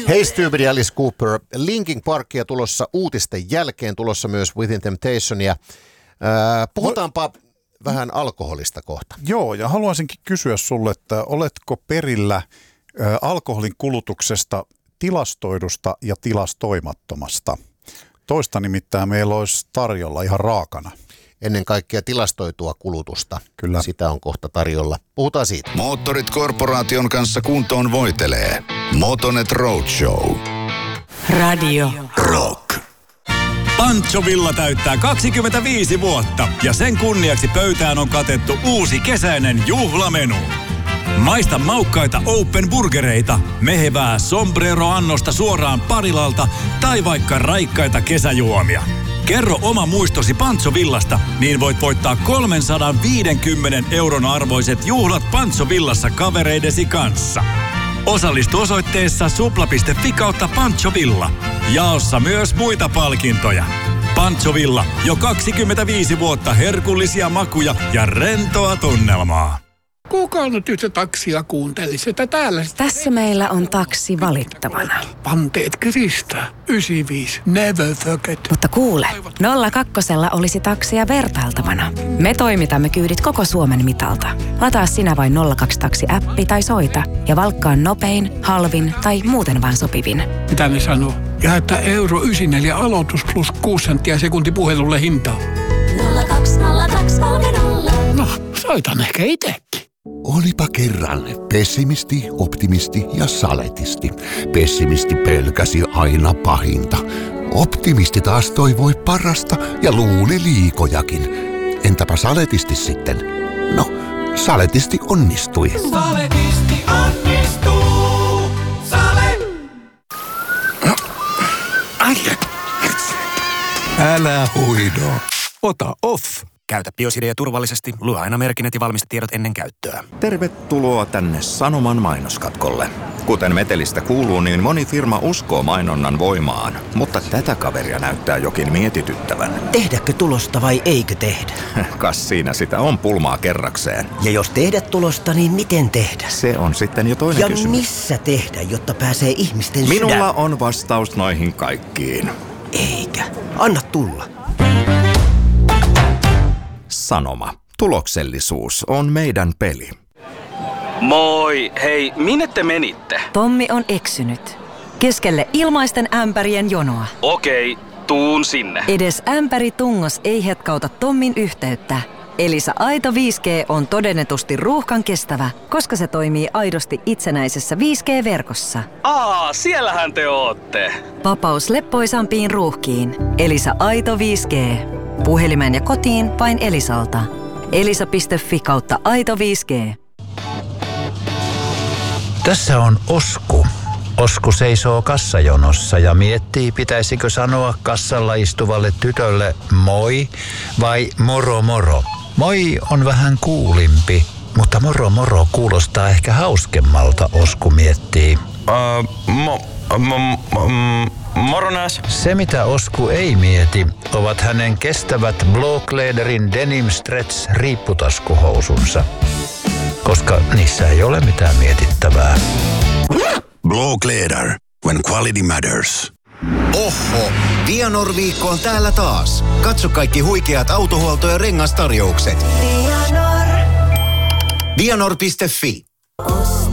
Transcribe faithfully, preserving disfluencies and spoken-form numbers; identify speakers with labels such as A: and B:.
A: Hei Stupid ja Alice Cooper. Linkin Parkia tulossa uutisten jälkeen, tulossa myös Within Temptationia. Äh, puhutaanpa no, vähän alkoholista kohta.
B: Joo, ja haluaisinkin kysyä sulle, että oletko perillä äh, alkoholin kulutuksesta tilastoidusta ja tilastoimattomasta? Toista nimittäin meillä olisi tarjolla ihan raakana.
A: Ennen kaikkea tilastoitua kulutusta.
B: Kyllä.
A: Sitä on kohta tarjolla. Puhutaan siitä.
C: Moottorit korporaation kanssa kuntoon voitelee. Motonet Roadshow.
D: Radio
C: Rock.
E: Panchovilla täyttää kaksikymmentäviisi vuotta ja sen kunniaksi pöytään on katettu uusi kesäinen juhlamenu. Maista maukkaita Open Burgereita, mehevää sombrero-annosta suoraan Parilalta tai vaikka raikkaita kesäjuomia. Kerro oma muistosi Panchovillasta, niin voit voittaa kolmesataaviisikymmentä euron arvoiset juhlat Panchovillassa kavereidesi kanssa. Osallistu osoitteessa supla piste fi kautta Panchovilla. Jaossa myös muita palkintoja. Panchovilla, jo kaksikymmentäviisi vuotta herkullisia makuja ja rentoa tunnelmaa.
F: Kuka nyt yhtä taksia kuuntelisi, että täällä...
D: Tässä meillä on taksi valittavana.
F: Panteet kiristää. yhdeksänkymmentäviisi. Never forget.
D: Mutta kuule, nolla kakkosella olisi taksia vertailtavana. Me toimitamme kyydit koko Suomen mitalta. Lataa sinä vain nolla kaksi taksi-appi tai soita ja valkkaa nopein, halvin tai muuten vaan sopivin.
F: Mitä ne sanoo? Ja että euro yhdeksänkymmentäneljä aloitus plus kuusi senttiä sekunti puhelulle hintaa.
G: nolla kaksi nolla kaksi kolme nolla.
F: No, soitan ehkä itsekin.
H: Olipa kerran pessimisti, optimisti ja saletisti. Pessimisti pelkäsi aina pahinta. Optimisti taas toivoi parasta ja luuli liikojakin. Entäpä saletisti sitten? No, saletisti onnistui.
I: Saletisti onnistuu. Sale...
F: No. Ai.
I: Älä huido. Ota off.
J: Käytä Biosidea turvallisesti, lue aina merkinnät ja valmistetiedot ennen käyttöä.
K: Tervetuloa tänne Sanoman mainoskatkolle. Kuten metelistä kuuluu, niin moni firma uskoo mainonnan voimaan, mutta tätä kaveria näyttää jokin mietityttävän.
L: Tehdäkö tulosta vai eikö tehdä?
K: Kas siinä sitä on pulmaa kerrakseen.
L: Ja jos tehdä tulosta, niin miten tehdä?
K: Se on sitten jo toinen
L: ja
K: kysymys.
L: Ja missä tehdä, jotta pääsee ihmisten
K: Minulla
L: sydän?
K: on vastaus noihin kaikkiin.
L: Eikä. Anna tulla.
K: Sanoma. Tuloksellisuus on meidän peli.
M: Moi, hei, minne te menitte?
D: Tommi on eksynyt. Keskelle ilmaisten ämpärien jonoa.
M: Okei, tuun sinne.
D: Edes ämpäritungos ei hetkauta Tommin yhteyttä. Elisa Aito viisi G on todennetusti ruuhkan kestävä, koska se toimii aidosti itsenäisessä viisi G-verkossa.
M: Aa, siellähän te ootte.
D: Vapaus leppoisampiin ruuhkiin. Elisa Aito viisi G. Puhelimeen ja kotiin vain Elisalta. elisa piste fi kautta aito viisi G.
N: Tässä on Osku. Osku seisoo kassajonossa ja miettii, pitäisikö sanoa kassalla istuvalle tytölle moi vai moro moro. Moi on vähän kuulimpi, mutta moro moro kuulostaa ehkä hauskemmalta, Osku miettii.
M: Uh, mo, mo, mo, Moronas.
N: Se, mitä Osku ei mieti, ovat hänen kestävät Blåkläderin Denim Stretch riipputaskuhousunsa, koska niissä ei ole mitään mietittävää.
C: Blåkläder, when quality matters.
O: Oho, Vianor-viikko on täällä taas. Katso kaikki huikeat autohuolto- ja rengastarjoukset.
G: Vianor.
O: Vianor piste fi.